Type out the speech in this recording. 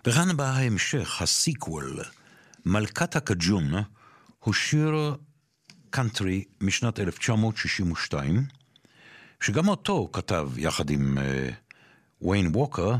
וכאן בא ההמשך, הסיקוול. מלכת הקג'ון הוא שיר קאנטרי משנת 1962, שגם אותו כתב יחד עם ויין ווקר,